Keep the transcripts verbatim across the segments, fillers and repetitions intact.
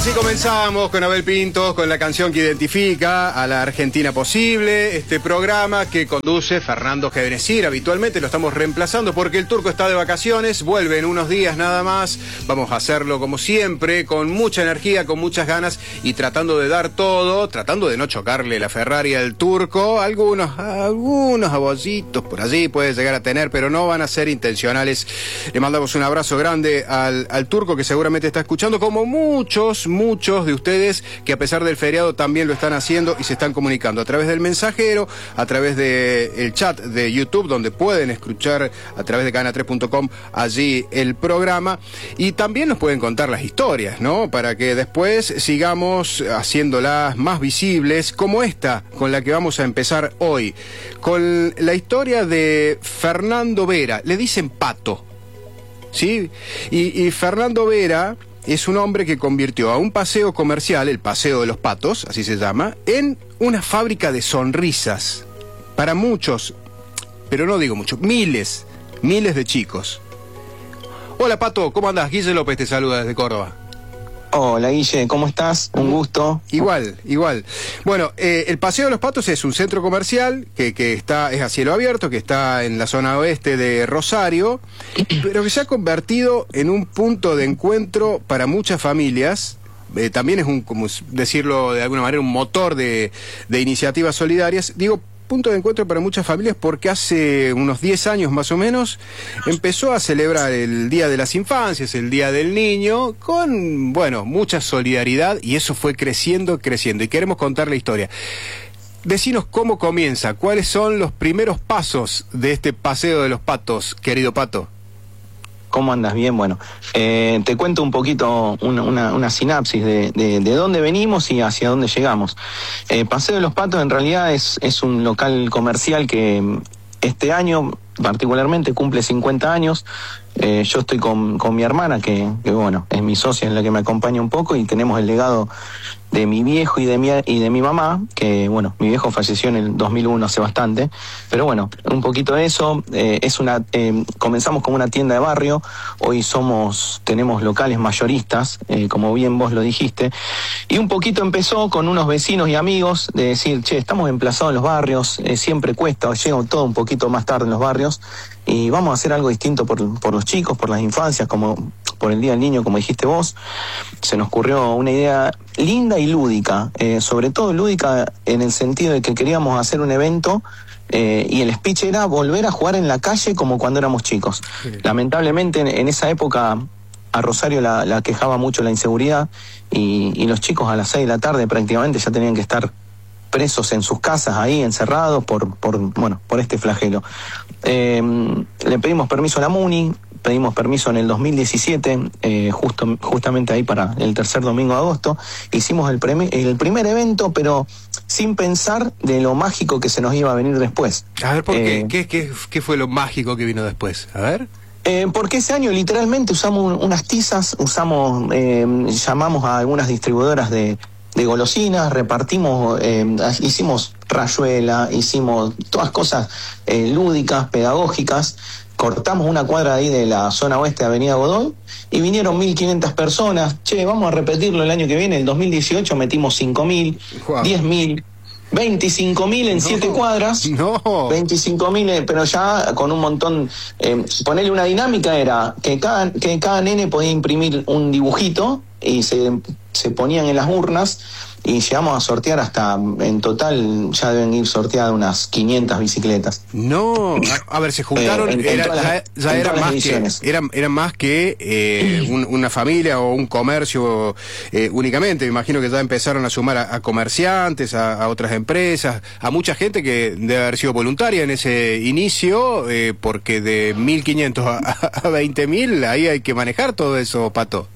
Así comenzamos con Abel Pintos, con la canción que identifica a la Argentina posible, este programa que conduce Fernando Genesir. Habitualmente lo estamos reemplazando porque el turco está de vacaciones, vuelve en unos días nada más. Vamos a hacerlo como siempre, con mucha energía, con muchas ganas y tratando de dar todo, tratando de no chocarle la Ferrari al turco. Algunos, algunos abollitos por allí puede llegar a tener, pero no van a ser intencionales. Le mandamos un abrazo grande al, al turco que seguramente está escuchando, como muchos muchos de ustedes que a pesar del feriado también lo están haciendo y se están comunicando a través del mensajero, a través del chat de YouTube, donde pueden escuchar a través de cadena tres punto com allí el programa, y también nos pueden contar las historias, ¿no? Para que después sigamos haciéndolas más visibles, como esta con la que vamos a empezar hoy, con la historia de Fernando Vera. Le dicen Pato, ¿sí? Y, y Fernando Vera es un hombre que convirtió a un paseo comercial, el Paseo de los Patos, así se llama, en una fábrica de sonrisas para muchos, pero no digo muchos, miles, miles de chicos. Hola Pato, ¿cómo andás? Guille López te saluda desde Córdoba. Hola Guille, ¿cómo estás? Un gusto. Igual, igual. Bueno, eh, el Paseo de los Patos es un centro comercial que, que está, es a cielo abierto, que está en la zona oeste de Rosario, pero que se ha convertido en un punto de encuentro para muchas familias. Eh, también es un, como decirlo de alguna manera, un motor de, de iniciativas solidarias. Digo, punto de encuentro para muchas familias porque hace unos diez años más o menos empezó a celebrar el Día de las Infancias, el Día del Niño, con, bueno, mucha solidaridad, y eso fue creciendo, creciendo, y queremos contar la historia. Decinos cómo comienza, cuáles son los primeros pasos de este Paseo de los Patos, querido Pato. ¿Cómo andas? Bien, bueno. Eh, te cuento un poquito una, una, una sinapsis de, de, de dónde venimos y hacia dónde llegamos. Eh, Paseo de los Patos en realidad es, es un local comercial que este año particularmente cumple cincuenta años. Eh, yo estoy con, con mi hermana, que, que bueno, es mi socia en la que me acompaña un poco, y tenemos el legado de mi viejo y de mi, y de mi mamá, que bueno, mi viejo falleció en el dos mil uno, hace bastante, pero bueno, un poquito de eso. Eh, es una eh, comenzamos como una tienda de barrio, hoy somos, tenemos locales mayoristas, eh, como bien vos lo dijiste, y un poquito empezó con unos vecinos y amigos de decir, che, estamos emplazados en los barrios, eh, siempre cuesta, llega todo un poquito más tarde en los barrios, y vamos a hacer algo distinto por, por los chicos, por las infancias, como por el Día del Niño, como dijiste vos. Se nos ocurrió una idea linda y lúdica, eh, sobre todo lúdica en el sentido de que queríamos hacer un evento, eh, y el speech era volver a jugar en la calle como cuando éramos chicos. Sí. Lamentablemente en, en esa época a Rosario la, la quejaba mucho la inseguridad, y, y los chicos a las seis de la tarde prácticamente ya tenían que estar presos en sus casas, ahí encerrados por, por, bueno, por este flagelo. Eh, le pedimos permiso a la MUNI, pedimos permiso en el dos mil diecisiete, eh, justo, justamente ahí para el tercer domingo de agosto, hicimos el, premi- el primer evento, pero sin pensar de lo mágico que se nos iba a venir después. A ver, ¿por eh, qué? ¿Qué, qué? ¿Qué fue lo mágico que vino después? A ver... Eh, porque ese año literalmente usamos unas tizas, usamos, eh, llamamos a algunas distribuidoras de, de golosinas, repartimos, eh, hicimos rayuela, hicimos todas cosas eh, lúdicas, pedagógicas. Cortamos una cuadra de ahí de la zona oeste de Avenida Godoy y vinieron mil quinientas personas. Che, vamos a repetirlo el año que viene. El dos mil dieciocho metimos cinco mil, wow. diez mil, veinticinco mil en siete no, cuadras. No. veinticinco mil, pero ya con un montón. Eh, ponerle una dinámica era que cada, que cada nene podía imprimir un dibujito y se, se ponían en las urnas. Y llegamos a sortear hasta, en total, ya deben ir sorteadas unas quinientas bicicletas. No, a, a ver, se juntaron, eh, en, era, en las, ya, ya era, más que, eran, eran más que eh, un, una familia o un comercio eh, únicamente. Me imagino que ya empezaron a sumar a, a comerciantes, a, a otras empresas, a mucha gente que debe haber sido voluntaria en ese inicio, eh, porque de mil quinientos a, a veinte mil, ahí hay que manejar todo eso, Pato.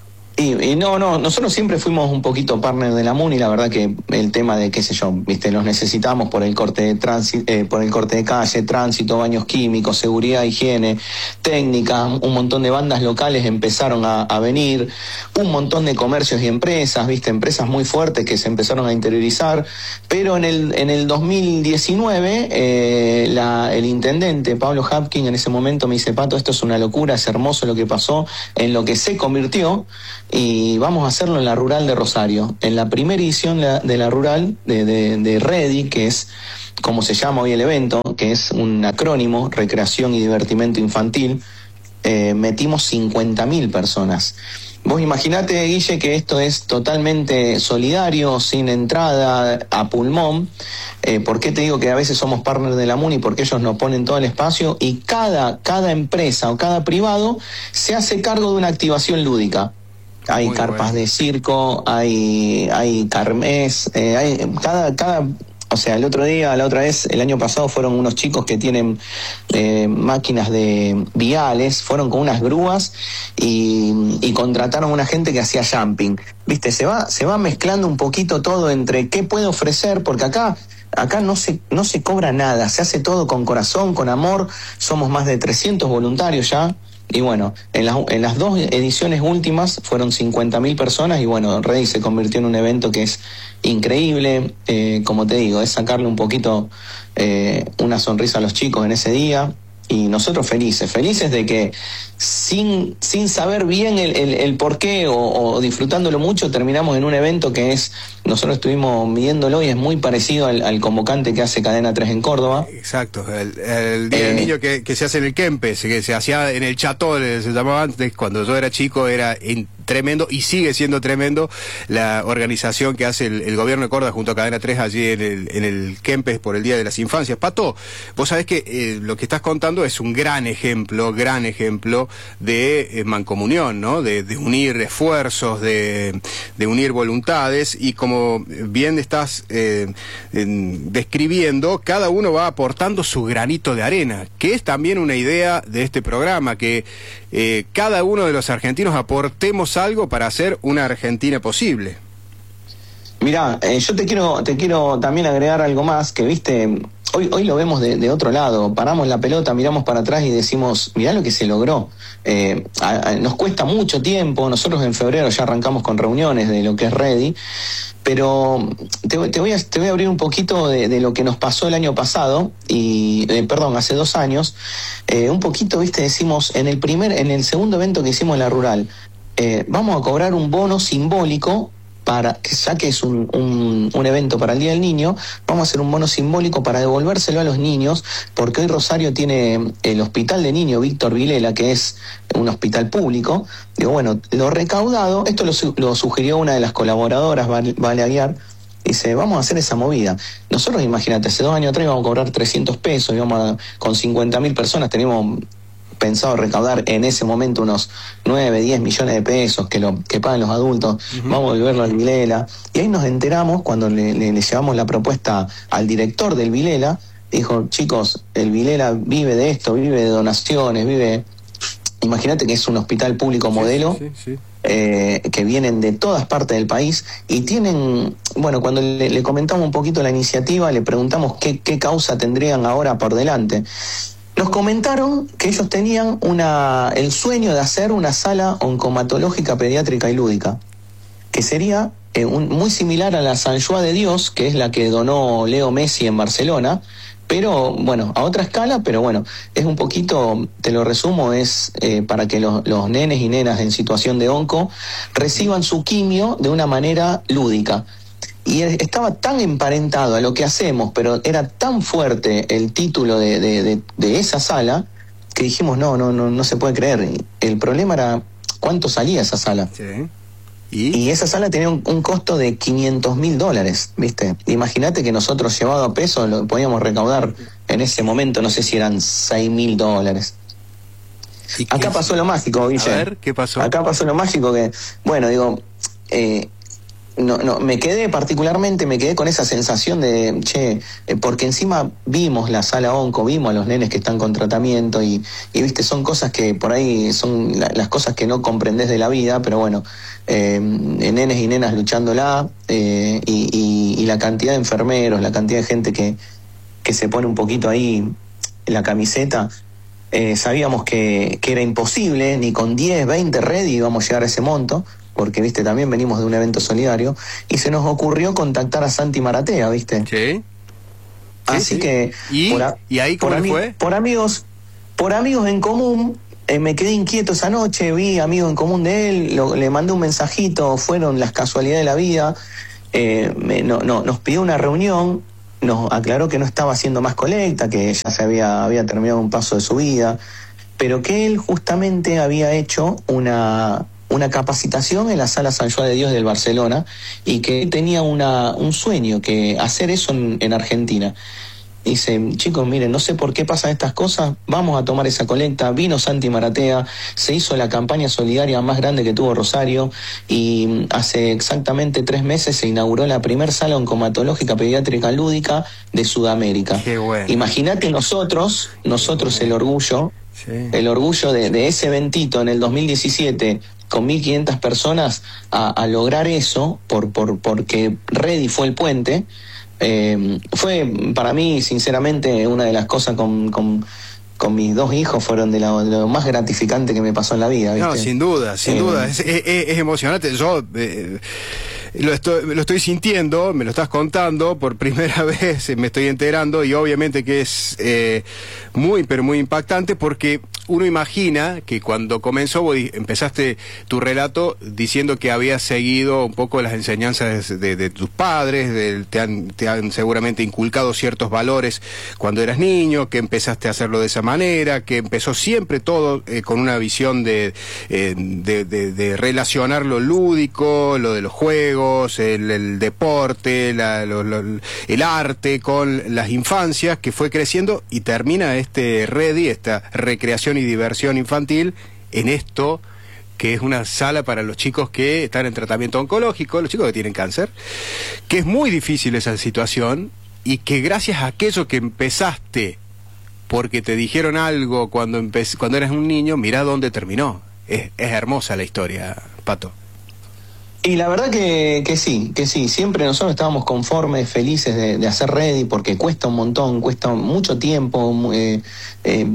Y, y no, no, nosotros siempre fuimos un poquito partner de la MUNI, la verdad que el tema de, qué sé yo, viste, los necesitamos por el corte de tránsito, eh, por el corte de calle, tránsito, baños químicos, seguridad, higiene, técnica, un montón de bandas locales empezaron a, a venir, un montón de comercios y empresas, viste, empresas muy fuertes que se empezaron a interiorizar, pero en el, en el dos mil diecinueve, eh, la, el intendente Pablo Hapkin en ese momento me dice, Pato, esto es una locura, es hermoso lo que pasó, en lo que se convirtió. y vamos a hacerlo en la Rural de Rosario. En la primera edición de la, de la Rural de, de, de Ready, que es como se llama hoy el evento, que es un acrónimo, Recreación y Divertimento Infantil, eh, metimos cincuenta mil personas. Vos imaginate, Guille, que esto es totalmente solidario, sin entrada, a pulmón. Eh, ¿Por qué te digo que a veces somos partners de la MUNI? Porque ellos nos ponen todo el espacio y cada, cada empresa o cada privado se hace cargo de una activación lúdica. Hay Muy carpas bueno. de circo, hay, hay carmes, eh, hay cada... cada O sea, el otro día, la otra vez, el año pasado fueron unos chicos que tienen eh, máquinas de viales, fueron con unas grúas y, y contrataron a una gente que hacía jumping. Viste, se va, se va mezclando un poquito todo entre qué puede ofrecer, porque acá, acá no se, no se cobra nada, se hace todo con corazón, con amor, somos más de trescientos voluntarios ya. Y bueno, en las, en las dos ediciones últimas fueron cincuenta mil personas y bueno, Ready se convirtió en un evento que es increíble, eh, como te digo, es sacarle un poquito eh, una sonrisa a los chicos en ese día y nosotros felices, felices de que sin, sin saber bien el, el, el por qué o, o disfrutándolo mucho terminamos en un evento que es, nosotros estuvimos midiéndolo y es muy parecido al, al convocante que hace Cadena tres en Córdoba. Exacto, el, el Día eh, del Niño que, que se hace en el Kempes, que se hacía en el Cható, se llamaba antes, cuando yo era chico era in, tremendo y sigue siendo tremendo la organización que hace el, el gobierno de Córdoba junto a Cadena tres allí en el, en el Kempes por el Día de las Infancias. Pato, vos sabés que eh, lo que estás contando es un gran ejemplo, gran ejemplo de eh, mancomunión, ¿no? De, de unir esfuerzos, de, de unir voluntades y como bien estás eh, en, describiendo, cada uno va aportando su granito de arena, que es también una idea de este programa, que eh, cada uno de los argentinos aportemos algo para hacer una Argentina posible. Mirá, eh, yo te quiero, te quiero también agregar algo más, que viste, hoy, hoy lo vemos de, de otro lado, paramos la pelota, miramos para atrás y decimos, mirá lo que se logró. Eh, a, a, nos cuesta mucho tiempo, nosotros en febrero ya arrancamos con reuniones de lo que es Ready, pero te, te, voy, a, te voy a abrir un poquito de, de lo que nos pasó el año pasado, y eh, perdón, hace dos años, eh, un poquito, viste, decimos, en el primer, en el segundo evento que hicimos en la Rural, eh, vamos a cobrar un bono simbólico, para, ya que es un, un, un evento para el Día del Niño, vamos a hacer un bono simbólico para devolvérselo a los niños, porque hoy Rosario tiene el Hospital de Niño Víctor Vilela, que es un hospital público. Digo, bueno, lo recaudado, esto lo, lo sugirió una de las colaboradoras, Vale Aguiar, dice, vamos a hacer esa movida. Nosotros, imagínate, hace dos años atrás íbamos a cobrar trescientos pesos, íbamos a, con cincuenta mil personas, teníamos pensado recaudar en ese momento unos nueve, diez millones de pesos que lo que pagan los adultos, uh-huh. Vamos a devolverlo al Vilela. Y ahí nos enteramos cuando le, le, le llevamos la propuesta al director del Vilela, dijo, chicos, el Vilela vive de esto, vive de donaciones, vive... Imagínate que es un hospital público modelo, sí, sí, sí. Eh, que vienen de todas partes del país y tienen, bueno, cuando le, le comentamos un poquito la iniciativa, le preguntamos qué, qué causa tendrían ahora por delante. Nos comentaron que ellos tenían una, el sueño de hacer una sala oncomatológica pediátrica y lúdica, que sería eh, un, muy similar a la Sant Joan de Dios, que es la que donó Leo Messi en Barcelona, pero bueno, a otra escala, pero bueno, es un poquito, te lo resumo, es eh, para que los, los nenes y nenas en situación de onco reciban su quimio de una manera lúdica. Y estaba tan emparentado a lo que hacemos, pero era tan fuerte el título de, de, de, de esa sala, que dijimos, no, no, no, no se puede creer. El problema era cuánto salía esa sala. Sí. ¿Y? y esa sala tenía un, un costo de quinientos mil dólares, ¿viste? Imagínate que nosotros, llevado a peso, lo podíamos recaudar en ese momento, no sé si eran seis mil dólares. Acá pasó lo mágico, Guille. A ver, ¿qué pasó? Acá pasó lo mágico que, bueno, digo... Eh, No, no, me quedé particularmente, me quedé con esa sensación de, che, eh, porque encima vimos la sala onco, vimos a los nenes que están con tratamiento y, y viste, son cosas que por ahí son la, las cosas que no comprendés de la vida, pero bueno, eh, nenes y nenas luchándola, eh, y, y, y la cantidad de enfermeros, la cantidad de gente que, que se pone un poquito ahí en la camiseta, eh, sabíamos que, que era imposible, ni con diez, veinte Ready íbamos a llegar a ese monto, porque, viste, también venimos de un evento solidario, y se nos ocurrió contactar a Santi Maratea, viste. Sí. Así sí, sí. que... ¿Y, por a, ¿Y ahí cómo por fue? Por amigos, por amigos en común, eh, me quedé inquieto esa noche, vi amigo en común de él, lo, le mandé un mensajito, fueron las casualidades de la vida, eh, me, no, no, nos pidió una reunión, nos aclaró que no estaba haciendo más colecta, que ya se había, había terminado un paso de su vida, pero que él justamente había hecho una, una capacitación en la Sala San Joan de Dios del Barcelona y que tenía una, un sueño, que hacer eso en, en Argentina. Dice, chicos, miren, no sé por qué pasan estas cosas, vamos a tomar esa colecta. Vino Santi Maratea, se hizo la campaña solidaria más grande que tuvo Rosario y hace exactamente tres meses se inauguró la primer sala oncomatológica pediátrica lúdica de Sudamérica. Qué bueno. Imagínate nosotros, nosotros el orgullo, sí. el orgullo de, de ese eventito en el dos mil diecisiete con mil quinientas personas a, a lograr eso, por, por, porque Ready fue el puente. Eh, fue para mí sinceramente una de las cosas con, con, con mis dos hijos fueron de lo, de lo más gratificante que me pasó en la vida, ¿viste? No, sin duda, sin eh, duda, es, es, es emocionante. Yo eh, lo, estoy, lo estoy sintiendo, me lo estás contando, por primera vez me estoy enterando y obviamente que es eh, muy, pero muy impactante porque uno imagina que cuando comenzó, vos empezaste tu relato diciendo que habías seguido un poco las enseñanzas de, de, de tus padres, de, te, han, te han seguramente inculcado ciertos valores cuando eras niño, que empezaste a hacerlo de esa manera, que empezó siempre todo eh, con una visión de, eh, de, de, de relacionar lo lúdico, lo de los juegos, el, el deporte, la, lo, lo, el arte con las infancias, que fue creciendo y termina este Ready, esta recreación y diversión infantil en esto que es una sala para los chicos que están en tratamiento oncológico, los chicos que tienen cáncer, que es muy difícil esa situación y que gracias a aquello que empezaste porque te dijeron algo cuando empe- cuando eras un niño, mirá dónde terminó. Es, es hermosa la historia, Pato. Y la verdad que, que sí, que sí, siempre nosotros estábamos conformes, felices de, de hacer Ready porque cuesta un montón, cuesta mucho tiempo, eh, eh,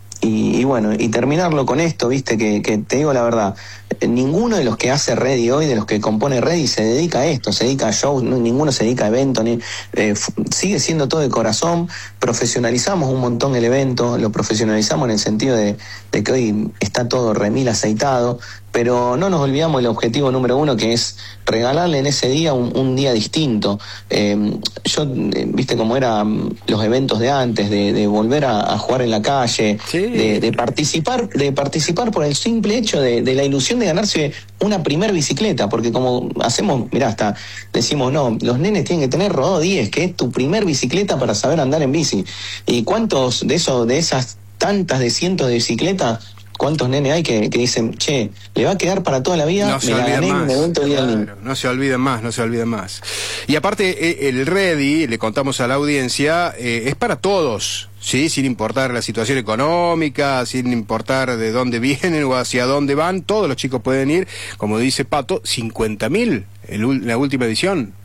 Y, y bueno, y terminarlo con esto, viste, que, que te digo la verdad, ninguno de los que hace Ready hoy, de los que compone Ready, se dedica a esto, se dedica a shows, no, ninguno se dedica a eventos, ni, eh, sigue siendo todo de corazón, profesionalizamos un montón el evento, lo profesionalizamos en el sentido de, de que hoy está todo remil aceitado, pero no nos olvidamos del objetivo número uno, que es regalarle en ese día un, un día distinto. Eh, yo, eh, viste cómo eran los eventos de antes, de, de volver a, a jugar en la calle, sí. de, de participar, de participar por el simple hecho de, de la ilusión de ganarse una primer bicicleta, porque como hacemos, mirá, hasta decimos, no, los nenes tienen que tener Rodó diez, que es tu primer bicicleta para saber andar en bici. ¿Y cuántos de esos, de esas tantas de cientos de bicicletas, cuántos nenes hay que, que dicen, che, le va a quedar para toda la vida, no me la gané en un evento de claro, no se olviden más, no se olviden más. Y aparte, el Ready, le contamos a la audiencia, eh, es para todos, ¿sí? Sin importar la situación económica, sin importar de dónde vienen o hacia dónde van, todos los chicos pueden ir, como dice Pato, cincuenta mil en la última edición.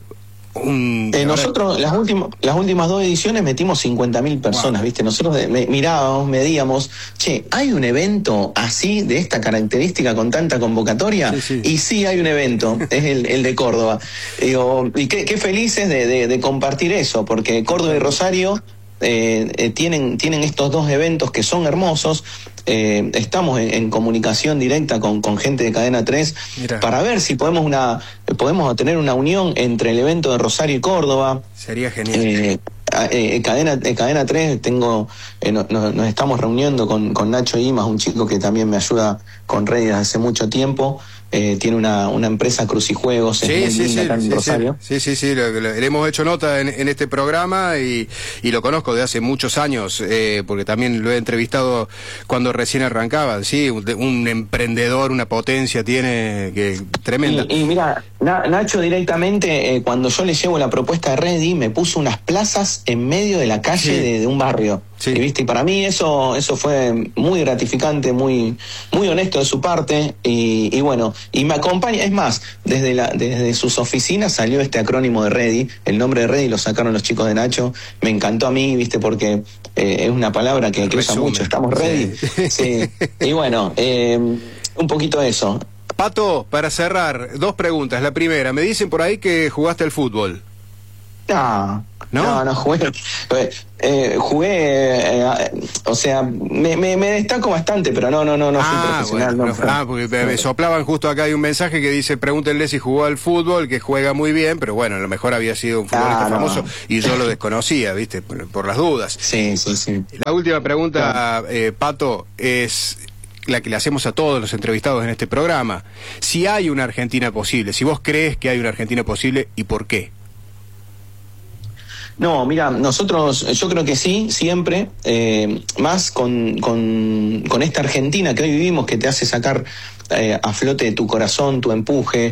Un... Eh, nosotros las últimas las últimas dos ediciones metimos cincuenta mil personas, wow. ¿Viste? Nosotros de, me, mirábamos, medíamos, che, ¿hay un evento así, de esta característica, con tanta convocatoria? Sí, sí. Y sí hay un evento, es el, el de Córdoba. Digo, y qué, qué felices de, de, de compartir eso, porque Córdoba y Rosario eh, eh, tienen, tienen estos dos eventos que son hermosos. Eh, estamos en, en comunicación directa con, con gente de Cadena tres Mira. Para ver si podemos una podemos tener una unión entre el evento de Rosario y Córdoba. Sería genial. Eh, eh, Cadena, eh, Cadena tres, tengo, eh, no, no, nos estamos reuniendo con, con Nacho Imas, un chico que también me ayuda con Ready desde hace mucho tiempo. Eh, tiene una, una empresa Crucijuegos, sí, es muy sí, linda, sí, acá en sí, Rosario. Sí, sí, sí, lo, lo, le hemos hecho nota en, en este programa y, y lo conozco de hace muchos años, eh, porque también lo he entrevistado cuando recién arrancaba, sí, un, un emprendedor, una potencia tiene que tremenda. Y, y mira, Na, Nacho directamente, eh, cuando yo le llevo la propuesta de Ready, me puso unas plazas en medio de la calle sí. de, de un barrio. Sí. Y, ¿viste? Y para mí eso eso fue muy gratificante, muy muy honesto de su parte y, y bueno, y me acompaña, es más, desde la desde sus oficinas salió este acrónimo de Ready, el nombre de Ready lo sacaron los chicos de Nacho, me encantó a mí, ¿viste? Porque eh, es una palabra que, que usa mucho, estamos ready. Sí. Sí. Y bueno, eh, un poquito eso. Pato, para cerrar, dos preguntas. La primera, me dicen por ahí que jugaste al fútbol. No, ¿no? No, no jugué. Eh, jugué, eh, o sea, me, me, me destaco bastante, pero no, no, no, no ah, fui profesional. Bueno, no, no, ah, porque me, me soplaban justo acá, hay un mensaje que dice, pregúntenle si jugó al fútbol, que juega muy bien, pero bueno, a lo mejor había sido un futbolista ah, famoso no. y yo lo desconocía, ¿viste? Por, por las dudas. Sí, sí, sí. La última pregunta, Claro. eh, Pato, es la que le hacemos a todos los entrevistados en este programa. Si hay una Argentina posible, si vos crees que hay una Argentina posible, ¿y por qué? No, mira, nosotros, yo creo que sí, siempre, eh, más con, con, con esta Argentina que hoy vivimos, que te hace sacar eh, a flote tu corazón, tu empuje,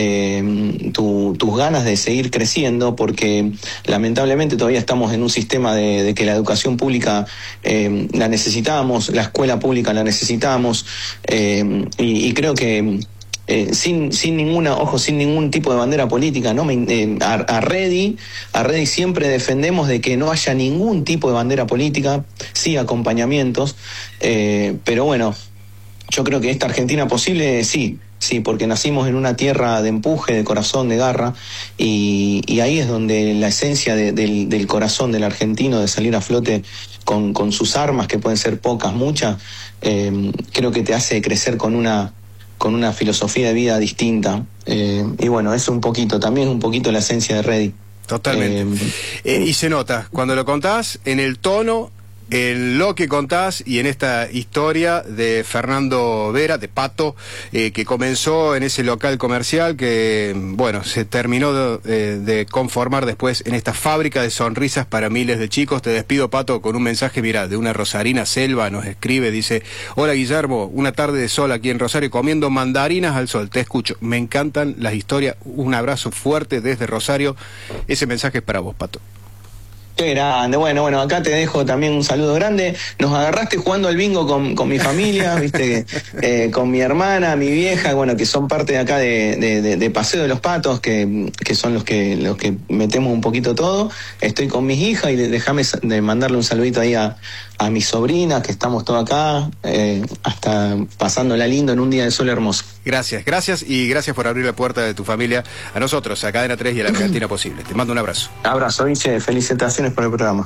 eh, tu, tus ganas de seguir creciendo, porque lamentablemente todavía estamos en un sistema de, de que la educación pública eh, la necesitamos, la escuela pública la necesitamos, eh, y, y creo que Eh, sin sin ninguna, ojo, sin ningún tipo de bandera política, ¿no? Me, eh, a, a Redi, a Redi siempre defendemos de que no haya ningún tipo de bandera política, sí acompañamientos, eh, pero bueno, yo creo que esta Argentina posible, sí, sí, porque nacimos en una tierra de empuje, de corazón, de garra, y, y ahí es donde la esencia de, del, del corazón del argentino, de salir a flote con, con sus armas, que pueden ser pocas, muchas, eh, creo que te hace crecer con una con una filosofía de vida distinta, eh, y bueno, es un poquito, también un poquito la esencia de Redi. Totalmente. Eh, eh, y se nota, cuando lo contás, en el tono, en lo que contás y en esta historia de Fernando Vera, de Pato, eh, que comenzó en ese local comercial que, bueno, se terminó de, eh, de conformar después en esta fábrica de sonrisas para miles de chicos. Te despido, Pato, con un mensaje, mirá, de una rosarina Selva, nos escribe, dice: hola Guillermo, una tarde de sol aquí en Rosario comiendo mandarinas al sol, te escucho, me encantan las historias, un abrazo fuerte desde Rosario. Ese mensaje es para vos, Pato. Qué grande, bueno, bueno, acá te dejo también un saludo grande. Nos agarraste jugando al bingo con, con mi familia, viste, eh, con mi hermana, mi vieja, bueno, que son parte de acá de, de, de, de Paseo de los Patos, que, que son los que los que metemos un poquito todo. Estoy con mis hijas y déjame de mandarle un saludito ahí a, a mis sobrinas, que estamos todos acá, eh, hasta pasándola lindo en un día de sol hermoso. Gracias, gracias y gracias por abrir la puerta de tu familia a nosotros, a Cadena tres y a la Argentina Posible. Te mando un abrazo. Abrazo, Vince, felicitaciones por el programa.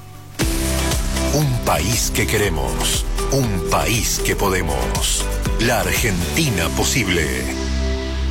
Un país que queremos, un país que podemos. La Argentina Posible.